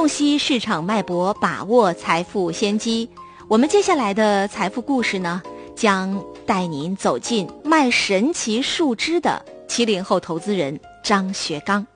洞悉市场脉搏，把握财富先机。我们接下来的财富故事呢，将带您走进卖神奇树枝的70后投资人张学刚。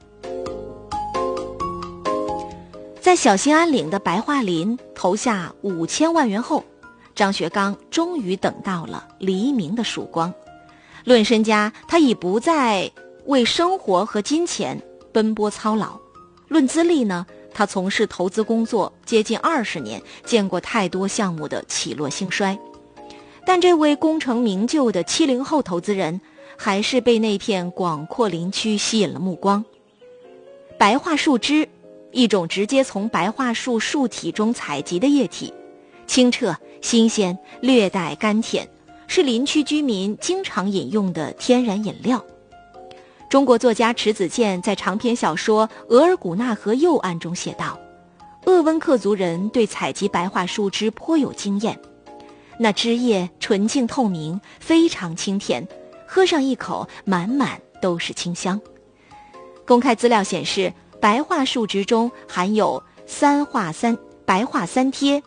在小兴安岭的白桦林投下5000万元后，张学刚终于等到了黎明的曙光。论身家，他已不再为生活和金钱奔波操劳；论资历呢，他从事投资工作接近20年，见过太多项目的起落兴衰。但这位功成名就的70后投资人，还是被那片广阔林区吸引了目光。白桦树枝，一种直接从白桦树树体中采集的液体，清澈、新鲜，略带甘甜，是林区居民经常饮用的天然饮料。中国作家迟子建在长篇小说《额尔古纳河右岸》中写道，鄂温克族人对采集白桦树枝颇有经验，那汁液纯净透明，非常清甜，喝上一口满满都是清香。公开资料显示，白桦树枝中含有白桦三萜、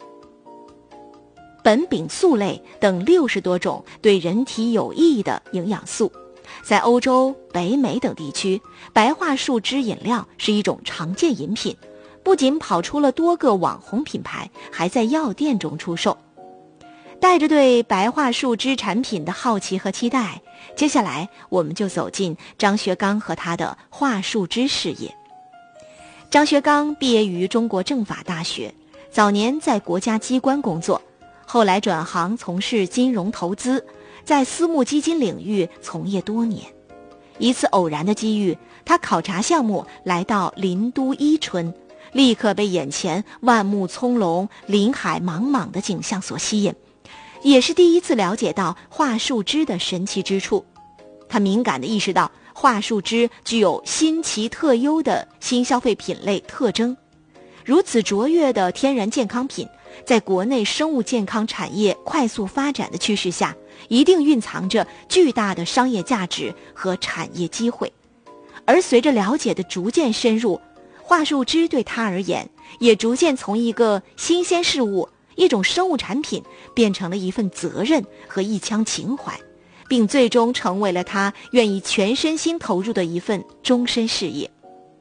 苯丙素类等60多种对人体有益的营养素。在欧洲、北美等地区，白桦树枝饮料是一种常见饮品，不仅跑出了多个网红品牌，还在药店中出售。带着对白桦树枝产品的好奇和期待，接下来我们就走进张学刚和他的桦树枝事业。张学刚毕业于中国政法大学，早年在国家机关工作，后来转行从事金融投资，在私募基金领域从业多年。一次偶然的机遇，他考察项目来到林都伊春，立刻被眼前万木葱茏、林海茫茫的景象所吸引，也是第一次了解到桦树枝的神奇之处。他敏感地意识到桦树枝具有新奇特优的新消费品类特征。如此卓越的天然健康品，在国内生物健康产业快速发展的趋势下，一定蕴藏着巨大的商业价值和产业机会。而随着了解的逐渐深入，桦树枝对他而言，也逐渐从一个新鲜事物、一种生物产品，变成了一份责任和一腔情怀，并最终成为了他愿意全身心投入的一份终身事业。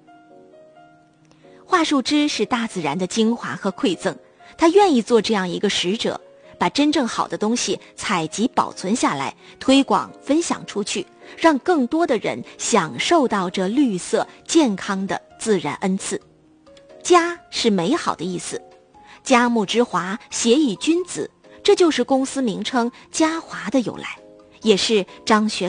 桦树枝是大自然的精华和馈赠，他愿意做这样一个使者，把真正好的东西采集保存下来，推广分享出去，让更多的人享受到这绿色健康的自然恩赐。家是美好的意思，佳木之华，谐以君子，这就是公司名称嘉华的由来，也是张学